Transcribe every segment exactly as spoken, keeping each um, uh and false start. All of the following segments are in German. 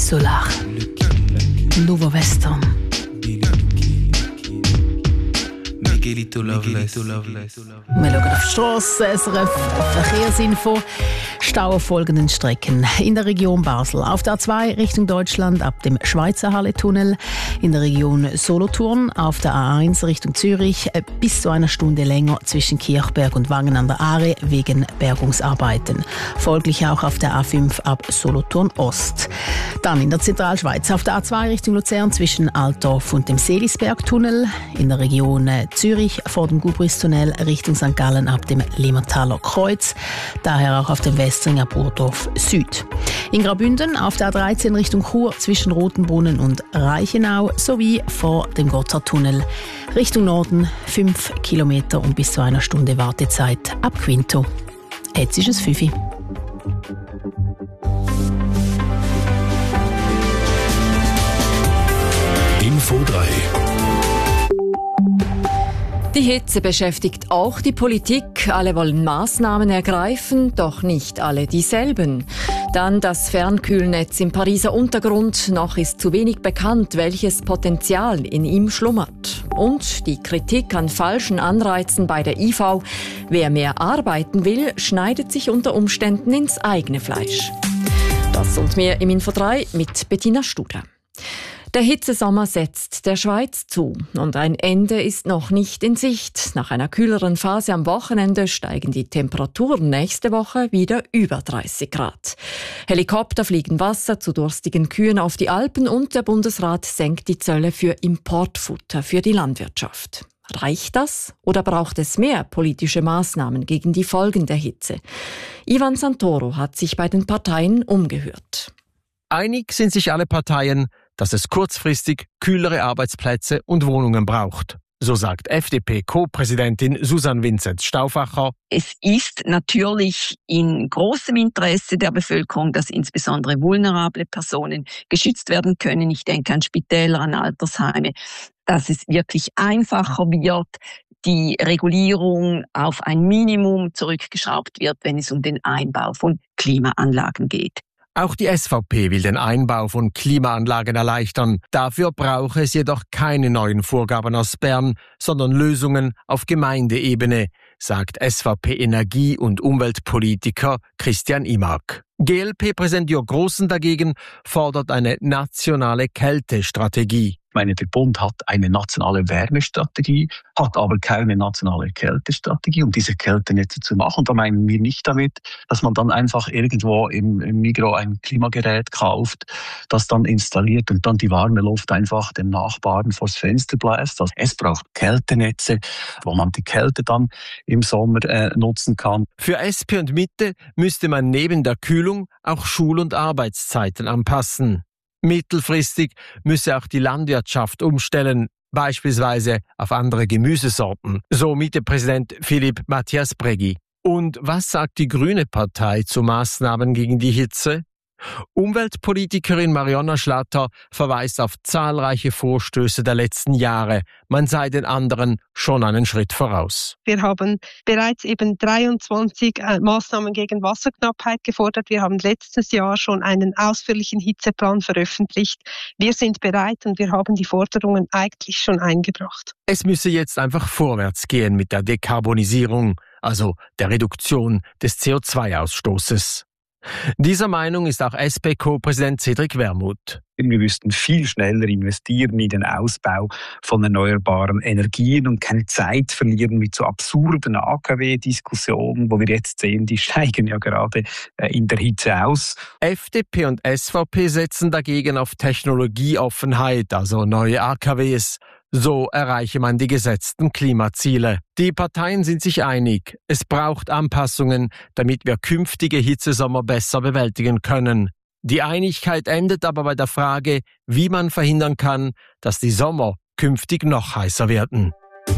Solar. Nouveau Western. Wir schauen auf die Strasse, S R F Verkehrsinfo. Stau auf folgenden Strecken. In der Region Basel auf der A zwei Richtung Deutschland ab dem Schweizer Halle-Tunnel. In der Region Solothurn auf der A eins Richtung Zürich bis zu einer Stunde länger zwischen Kirchberg und Wangen an der Aare wegen Bergungsarbeiten. Folglich auch auf der A fünf ab Solothurn Ost. Dann in der Zentralschweiz auf der A zwei Richtung Luzern zwischen Altdorf und dem Seelisberg-Tunnel. In der Region Zürich vor dem Gubristunnel Richtung Sankt Gallen ab dem Limmertaler Kreuz. Daher auch auf dem Westringer Burdorf Süd. In Graubünden auf der A dreizehn Richtung Chur zwischen Rotenbrunnen und Reichenau sowie vor dem Gotthardtunnel Richtung Norden fünf Kilometer und bis zu einer Stunde Wartezeit ab Quinto. Jetzt ist es fünf Uhr. Info drei. Die Hitze beschäftigt auch die Politik. Alle wollen Maßnahmen ergreifen, doch nicht alle dieselben. Dann das Fernkühlnetz im Pariser Untergrund. Noch ist zu wenig bekannt, welches Potenzial in ihm schlummert. Und die Kritik an falschen Anreizen bei der I V. Wer mehr arbeiten will, schneidet sich unter Umständen ins eigene Fleisch. Das und mehr im Info drei mit Bettina Studer. Der Hitzesommer setzt der Schweiz zu und ein Ende ist noch nicht in Sicht. Nach einer kühleren Phase am Wochenende steigen die Temperaturen nächste Woche wieder über dreißig Grad. Helikopter fliegen Wasser zu durstigen Kühen auf die Alpen und der Bundesrat senkt die Zölle für Importfutter für die Landwirtschaft. Reicht das oder braucht es mehr politische Maßnahmen gegen die Folgen der Hitze? Ivan Santoro hat sich bei den Parteien umgehört. Einig sind sich alle Parteien, dass es kurzfristig kühlere Arbeitsplätze und Wohnungen braucht. So sagt F D P-Co-Präsidentin Susanne Vinzenz-Stauffacher. Es ist natürlich in großem Interesse der Bevölkerung, dass insbesondere vulnerable Personen geschützt werden können. Ich denke an Spitäler, an Altersheime, dass es wirklich einfacher wird, die Regulierung auf ein Minimum zurückgeschraubt wird, wenn es um den Einbau von Klimaanlagen geht. Auch die S V P will den Einbau von Klimaanlagen erleichtern. Dafür brauche es jedoch keine neuen Vorgaben aus Bern, sondern Lösungen auf Gemeindeebene, sagt S V P-Energie- und Umweltpolitiker Christian Imark. G L P-Präsident Jörg Grossen dagegen fordert eine nationale Kältestrategie. Ich meine, der Bund hat eine nationale Wärmestrategie, hat aber keine nationale Kältestrategie, um diese Kältenetze zu machen. Und da meinen wir nicht damit, dass man dann einfach irgendwo im, im Migros ein Klimagerät kauft, das dann installiert und dann die warme Luft einfach dem Nachbarn vors Fenster bläst. Also es braucht Kältenetze, wo man die Kälte dann im Sommer äh, nutzen kann. Für S P und Mitte müsste man neben der Kühlung auch Schul- und Arbeitszeiten anpassen. Mittelfristig müsse auch die Landwirtschaft umstellen, beispielsweise auf andere Gemüsesorten, so Mitte-Präsident Philippe Matthias Bregui. Und was sagt die Grüne Partei zu Maßnahmen gegen die Hitze? Umweltpolitikerin Marionna Schlatter verweist auf zahlreiche Vorstöße der letzten Jahre. Man sei den anderen schon einen Schritt voraus. Wir haben bereits eben dreiundzwanzig äh, Maßnahmen gegen Wasserknappheit gefordert. Wir haben letztes Jahr schon einen ausführlichen Hitzeplan veröffentlicht. Wir sind bereit und wir haben die Forderungen eigentlich schon eingebracht. Es müsse jetzt einfach vorwärts gehen mit der Dekarbonisierung, also der Reduktion des C O zwei Ausstoßes. Dieser Meinung ist auch S P-Co-Präsident Cedric Wermuth. Wir müssten viel schneller investieren in den Ausbau von erneuerbaren Energien und keine Zeit verlieren mit so absurden A K W-Diskussionen, wo wir jetzt sehen, die steigen ja gerade in der Hitze aus. F D P und S V P setzen dagegen auf Technologieoffenheit, also neue A K Ws. So erreiche man die gesetzten Klimaziele. Die Parteien sind sich einig, es braucht Anpassungen, damit wir künftige Hitzesommer besser bewältigen können. Die Einigkeit endet aber bei der Frage, wie man verhindern kann, dass die Sommer künftig noch heißer werden.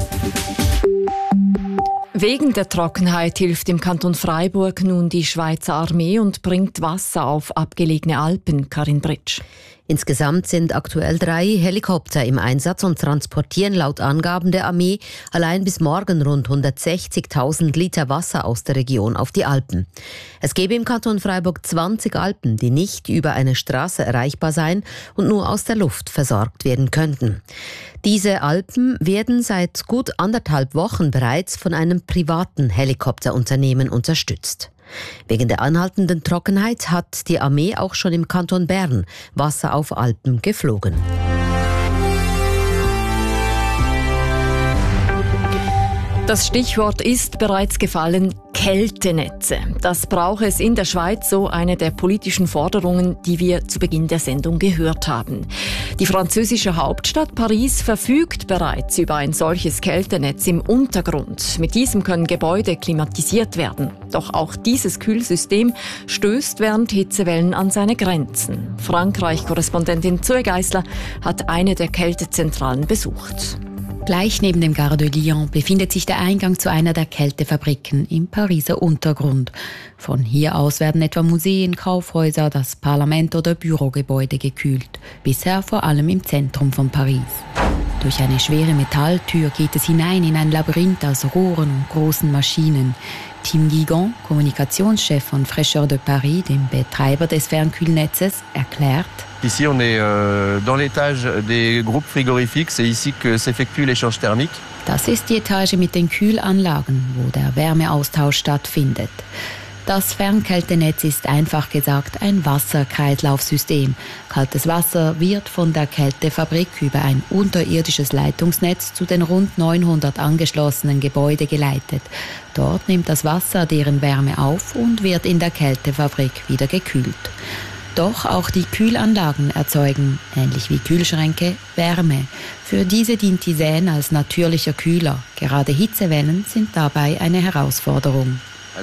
Wegen der Trockenheit hilft im Kanton Freiburg nun die Schweizer Armee und bringt Wasser auf abgelegene Alpen. Karin Britsch. Insgesamt sind aktuell drei Helikopter im Einsatz und transportieren laut Angaben der Armee allein bis morgen rund hundertsechzigtausend Liter Wasser aus der Region auf die Alpen. Es gäbe im Kanton Freiburg zwanzig Alpen, die nicht über eine Straße erreichbar seien und nur aus der Luft versorgt werden könnten. Diese Alpen werden seit gut anderthalb Wochen bereits von einem privaten Helikopterunternehmen unterstützt. Wegen der anhaltenden Trockenheit hat die Armee auch schon im Kanton Bern Wasser auf Alpen geflogen. Das Stichwort ist bereits gefallen: Kältenetze. Das braucht es in der Schweiz, so eine der politischen Forderungen, die wir zu Beginn der Sendung gehört haben. Die französische Hauptstadt Paris verfügt bereits über ein solches Kältenetz im Untergrund. Mit diesem können Gebäude klimatisiert werden. Doch auch dieses Kühlsystem stößt während Hitzewellen an seine Grenzen. Frankreich-Korrespondentin Zoe Geisler hat eine der Kältezentralen besucht. Gleich neben dem Gare de Lyon befindet sich der Eingang zu einer der Kältefabriken im Pariser Untergrund. Von hier aus werden etwa Museen, Kaufhäuser, das Parlament oder Bürogebäude gekühlt. Bisher vor allem im Zentrum von Paris. Durch eine schwere Metalltür geht es hinein in ein Labyrinth aus Rohren und großen Maschinen. Tim Guigon, Kommunikationschef von Fraîcheur de Paris, dem Betreiber des Fernkühlnetzes, erklärt: Ici, on est euh, dans l'étage des groupes frigorifiques. C'est ici que s'effectue l'échange thermique. Das ist die Etage mit den Kühlanlagen, wo der Wärmeaustausch stattfindet. Das Fernkältenetz ist einfach gesagt ein Wasserkreislaufsystem. Kaltes Wasser wird von der Kältefabrik über ein unterirdisches Leitungsnetz zu den rund neunhundert angeschlossenen Gebäuden geleitet. Dort nimmt das Wasser deren Wärme auf und wird in der Kältefabrik wieder gekühlt. Doch auch die Kühlanlagen erzeugen, ähnlich wie Kühlschränke, Wärme. Für diese dient die Säne als natürlicher Kühler. Gerade Hitzewellen sind dabei eine Herausforderung.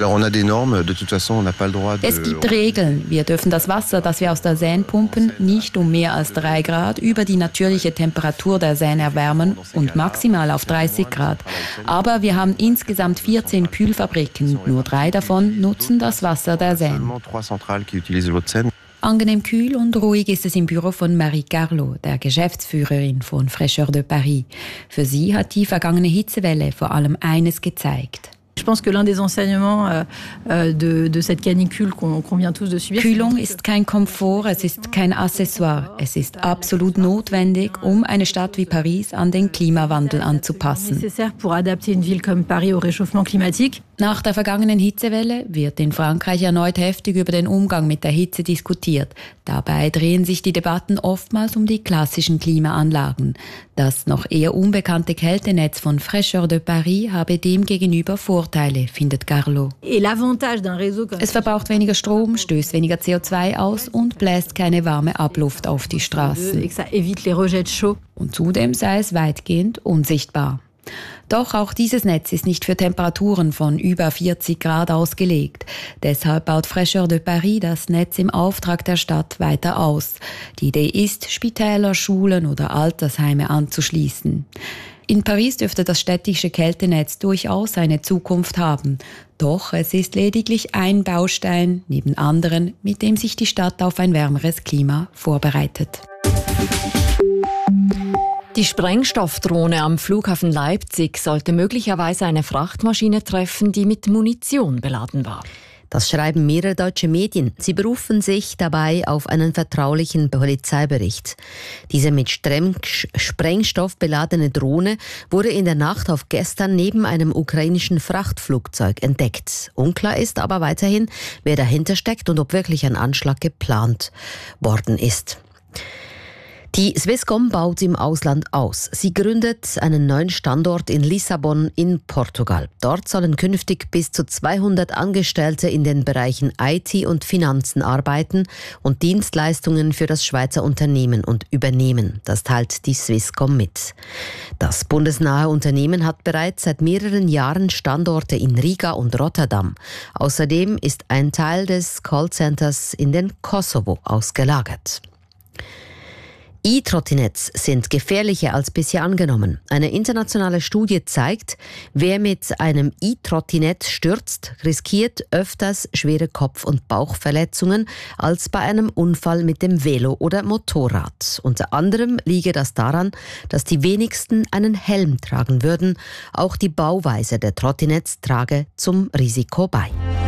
Es gibt Regeln. Wir dürfen das Wasser, das wir aus der Seine pumpen, nicht um mehr als drei Grad über die natürliche Temperatur der Seine erwärmen und maximal auf dreißig Grad. Aber wir haben insgesamt vierzehn Kühlfabriken. Nur drei davon nutzen das Wasser der Seine. Angenehm kühl und ruhig ist es im Büro von Marie Carlot, der Geschäftsführerin von Fraîcheur de Paris. Für sie hat die vergangene Hitzewelle vor allem eines gezeigt. Je pense que l'un des enseignements euh, de, de cette canicule qu'on, qu'on vient tous de subir. Kühlung ist kein Komfort, es ist kein Accessoire. Es ist absolut notwendig, um eine Stadt wie Paris an den Klimawandel anzupassen. Nécessaire pour adapter une ville comme Paris au réchauffement climatique. Nach der vergangenen Hitzewelle wird in Frankreich erneut heftig über den Umgang mit der Hitze diskutiert. Dabei drehen sich die Debatten oftmals um die klassischen Klimaanlagen. Das noch eher unbekannte Kältenetz von Fraîcheur de Paris habe demgegenüber Vorteile, findet Carlo. Es verbraucht weniger Strom, stößt weniger C O zwei aus und bläst keine warme Abluft auf die Straßen. Und zudem sei es weitgehend unsichtbar. Doch auch dieses Netz ist nicht für Temperaturen von über vierzig Grad ausgelegt. Deshalb baut Fraîcheur de Paris das Netz im Auftrag der Stadt weiter aus. Die Idee ist, Spitäler, Schulen oder Altersheime anzuschließen. In Paris dürfte das städtische Kältenetz durchaus eine Zukunft haben. Doch es ist lediglich ein Baustein neben anderen, mit dem sich die Stadt auf ein wärmeres Klima vorbereitet. Die Sprengstoffdrohne am Flughafen Leipzig sollte möglicherweise eine Frachtmaschine treffen, die mit Munition beladen war. Das schreiben mehrere deutsche Medien. Sie berufen sich dabei auf einen vertraulichen Polizeibericht. Diese mit Sprengstoff beladene Drohne wurde in der Nacht auf gestern neben einem ukrainischen Frachtflugzeug entdeckt. Unklar ist aber weiterhin, wer dahinter steckt und ob wirklich ein Anschlag geplant worden ist. Die Swisscom baut im Ausland aus. Sie gründet einen neuen Standort in Lissabon in Portugal. Dort sollen künftig bis zu zweihundert Angestellte in den Bereichen I T und Finanzen arbeiten und Dienstleistungen für das Schweizer Unternehmen und übernehmen. Das teilt die Swisscom mit. Das bundesnahe Unternehmen hat bereits seit mehreren Jahren Standorte in Riga und Rotterdam. Außerdem ist ein Teil des Callcenters in den Kosovo ausgelagert. E-Trottinetts sind gefährlicher als bisher angenommen. Eine internationale Studie zeigt, wer mit einem E-Trottinett stürzt, riskiert öfters schwere Kopf- und Bauchverletzungen als bei einem Unfall mit dem Velo oder Motorrad. Unter anderem liege das daran, dass die wenigsten einen Helm tragen würden. Auch die Bauweise der Trottinetts trage zum Risiko bei.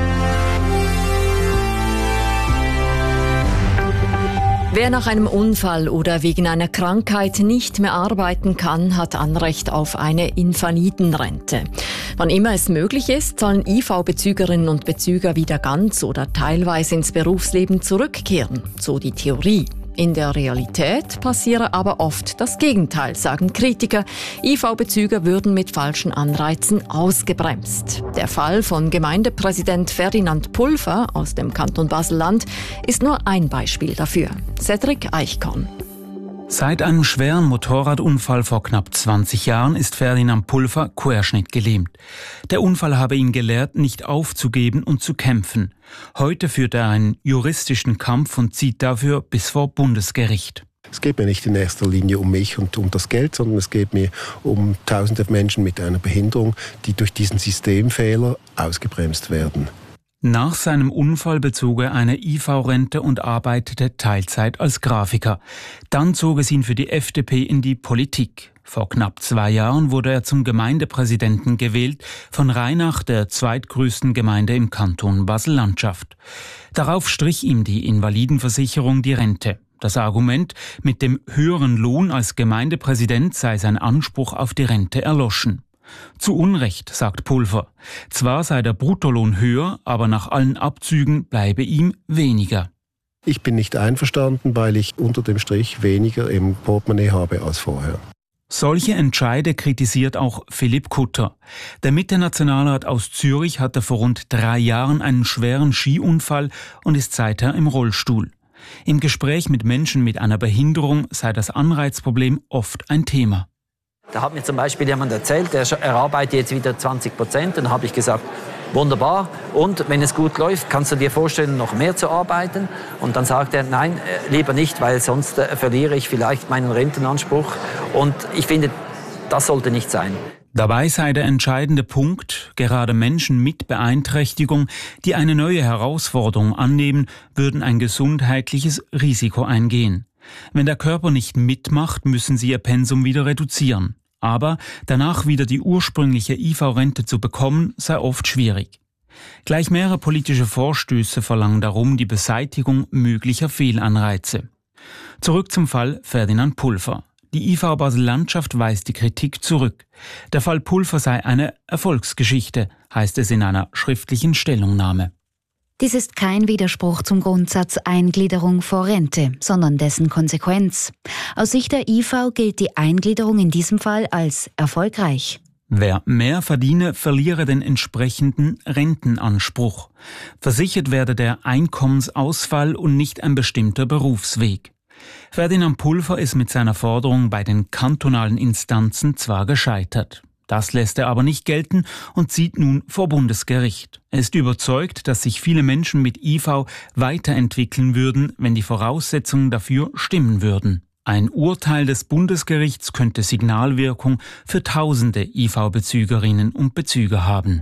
Wer nach einem Unfall oder wegen einer Krankheit nicht mehr arbeiten kann, hat Anrecht auf eine Invalidenrente. Wann immer es möglich ist, sollen I V-Bezügerinnen und Bezüger wieder ganz oder teilweise ins Berufsleben zurückkehren, so die Theorie. In der Realität passiere aber oft das Gegenteil, sagen Kritiker. I V-Bezüger würden mit falschen Anreizen ausgebremst. Der Fall von Gemeindepräsident Ferdinand Pulver aus dem Kanton Basel-Land ist nur ein Beispiel dafür. Cedric Eichkorn. Seit einem schweren Motorradunfall vor knapp zwanzig Jahren ist Ferdinand Pulver querschnittgelähmt. Der Unfall habe ihn gelehrt, nicht aufzugeben und zu kämpfen. Heute führt er einen juristischen Kampf und zieht dafür bis vor Bundesgericht. Es geht mir nicht in erster Linie um mich und um das Geld, sondern es geht mir um tausende Menschen mit einer Behinderung, die durch diesen Systemfehler ausgebremst werden. Nach seinem Unfall bezog er eine I V-Rente und arbeitete Teilzeit als Grafiker. Dann zog es ihn für die F D P in die Politik. Vor knapp zwei Jahren wurde er zum Gemeindepräsidenten gewählt von Rheinach, der zweitgrößten Gemeinde im Kanton Basel-Landschaft. Darauf strich ihm die Invalidenversicherung die Rente. Das Argument, mit dem höheren Lohn als Gemeindepräsident sei sein Anspruch auf die Rente erloschen. Zu Unrecht, sagt Pulver. Zwar sei der Bruttolohn höher, aber nach allen Abzügen bleibe ihm weniger. Ich bin nicht einverstanden, weil ich unter dem Strich weniger im Portemonnaie habe als vorher. Solche Entscheide kritisiert auch Philipp Kutter. Der Mitte-Nationalrat aus Zürich hatte vor rund drei Jahren einen schweren Skiunfall und ist seither im Rollstuhl. Im Gespräch mit Menschen mit einer Behinderung sei das Anreizproblem oft ein Thema. Da hat mir zum Beispiel jemand erzählt, er, er arbeitet jetzt wieder zwanzig Prozent. Dann habe ich gesagt, wunderbar. Und wenn es gut läuft, kannst du dir vorstellen, noch mehr zu arbeiten? Und dann sagt er, nein, lieber nicht, weil sonst äh, verliere ich vielleicht meinen Rentenanspruch. Und ich finde, das sollte nicht sein. Dabei sei der entscheidende Punkt, gerade Menschen mit Beeinträchtigung, die eine neue Herausforderung annehmen, würden ein gesundheitliches Risiko eingehen. Wenn der Körper nicht mitmacht, müssen sie ihr Pensum wieder reduzieren. Aber danach wieder die ursprüngliche I V-Rente zu bekommen, sei oft schwierig. Gleich mehrere politische Vorstöße verlangen darum die Beseitigung möglicher Fehlanreize. Zurück zum Fall Ferdinand Pulver. Die I V Basel-Landschaft weist die Kritik zurück. Der Fall Pulver sei eine Erfolgsgeschichte, heißt es in einer schriftlichen Stellungnahme. Dies ist kein Widerspruch zum Grundsatz Eingliederung vor Rente, sondern dessen Konsequenz. Aus Sicht der I V gilt die Eingliederung in diesem Fall als erfolgreich. Wer mehr verdiene, verliere den entsprechenden Rentenanspruch. Versichert werde der Einkommensausfall und nicht ein bestimmter Berufsweg. Ferdinand Pulver ist mit seiner Forderung bei den kantonalen Instanzen zwar gescheitert. Das lässt er aber nicht gelten und zieht nun vor Bundesgericht. Er ist überzeugt, dass sich viele Menschen mit I V weiterentwickeln würden, wenn die Voraussetzungen dafür stimmen würden. Ein Urteil des Bundesgerichts könnte Signalwirkung für tausende I V-Bezügerinnen und Bezüger haben.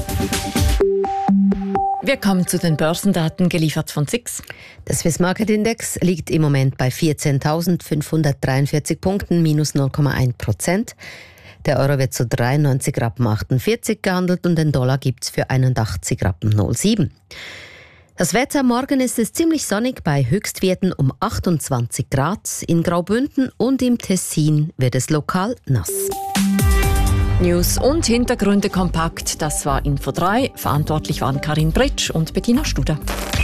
Wir kommen zu den Börsendaten, geliefert von S I X. Der Swiss Market Index liegt im Moment bei vierzehntausendfünfhundertdreiundvierzig Punkten, minus null Komma eins Prozent. Der Euro wird zu dreiundneunzig Rappen achtundvierzig gehandelt und den Dollar gibt's für einundachtzig Rappen null sieben. Das Wetter: morgen ist es ziemlich sonnig bei Höchstwerten um achtundzwanzig Grad. In Graubünden und im Tessin wird es lokal nass. News und Hintergründe kompakt, das war Info drei. Verantwortlich waren Karin Britsch und Bettina Studer.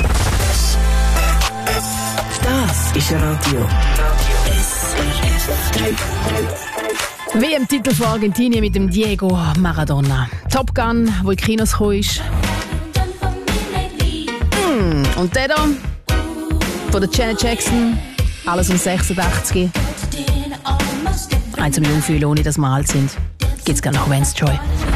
Das ist Radio S R F. W M-Titel von Argentinien mit dem Diego Maradona. Top Gun, wo in Kinos gekommen ist. Mm, und der da, von der Janet Jackson, alles um sechsundachtzig. Ein zum Jungfühlen, ohne dass wir alt sind. Geht's gar nach Vance Joy.